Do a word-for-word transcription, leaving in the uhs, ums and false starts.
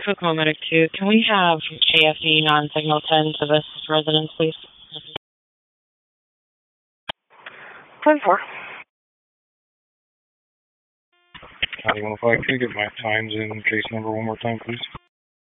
Cocoa Medic two, can we have K F E non-signal ten to this residence, please? ten four. County one oh five, can you get my times in case number one more time, please?